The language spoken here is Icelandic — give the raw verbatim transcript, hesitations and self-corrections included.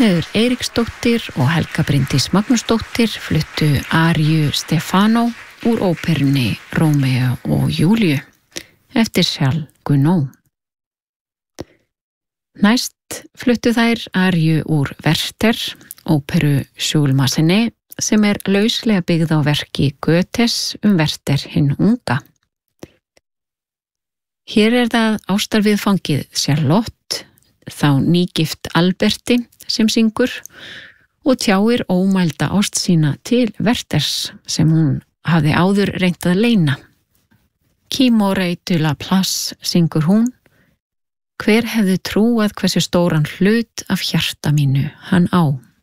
Ragnheiður Eiríksdóttir og Helga Bryndís Magnúsdóttir fluttu Ariu Stefano úr óperunni Rómeó og Júlíu eftir Charles Gounod. Næst fluttu þær Ariu úr Werther, óperu Jules Massenet, sem er lauslega byggð á verki Goethes um Werther hinn unga. Hér er það ástarviðfangið Charlotte, þá nýgift Alberti sem syngur og tjáir ómælda ást sína til Werthers sem hún hafði áður reynt að leyna. Qui m'aurait de la place, syngur hún. Hver hefði trúað hversu stóran hlut af hjarta mínu hann á?